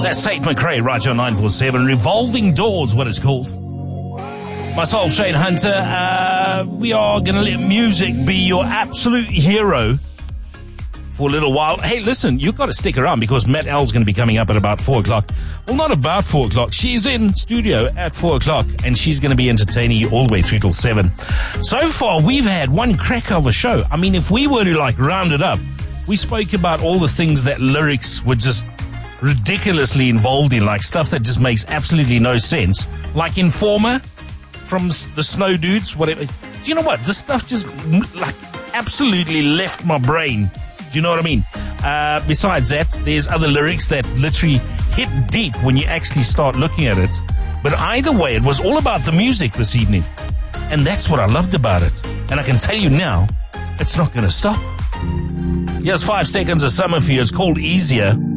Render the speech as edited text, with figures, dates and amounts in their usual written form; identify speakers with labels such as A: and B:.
A: That's Tate McRae, right on 947. Revolving Doors, what it's called. Myself, Shane Hunter, we are going to let music be your absolute hero for a little while. Hey, listen, you've got to stick around because Matt L's going to be coming up at about 4 o'clock. Well, not about 4 o'clock. She's in studio at 4 o'clock and she's going to be entertaining you all the way through till 7. So far, we've had one crack of a show. I mean, if we were to round it up, we spoke about all the things that lyrics were just ridiculously involved in, like stuff that just makes absolutely no sense. Like Informer from the Snow Dudes, whatever. Do you know what? This stuff just absolutely left my brain. Do you know what I mean? Besides that, there's other lyrics that literally hit deep when you actually start looking at it. But either way, it was all about the music this evening. And that's what I loved about it. And I can tell you now, it's not going to stop. Here's 5 seconds of summer for you. It's called Easier.